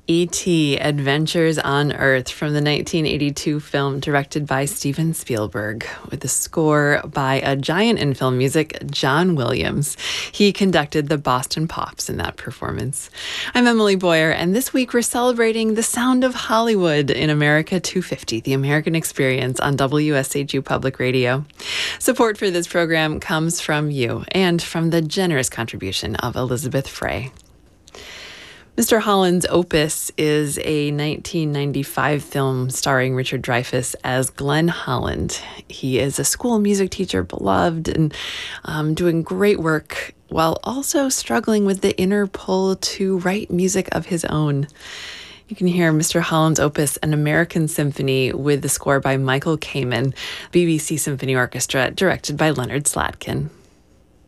E.T. Adventures on Earth from the 1982 film directed by Steven Spielberg with a score by a giant in film music, John Williams. He conducted the Boston Pops in that performance. I'm Emily Boyer, and this week we're celebrating the sound of Hollywood in America 250, the American Experience on WSHU Public Radio. Support for this program comes from you and from the generous contribution of Elizabeth Frey. Mr. Holland's Opus is a 1995 film starring Richard Dreyfuss as Glenn Holland. He is a school music teacher, beloved, and doing great work while also struggling with the inner pull to write music of his own. You can hear Mr. Holland's Opus, an American symphony with the score by Michael Kamen, BBC Symphony Orchestra, directed by Leonard Slatkin.